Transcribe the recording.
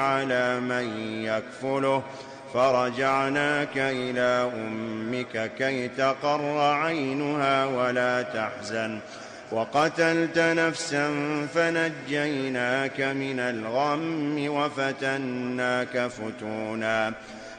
على من يكفله فرجعناك إلى أمك كي تقر عينها ولا تحزن وقتلت نفسا فنجيناك من الغم وفتناك فتونا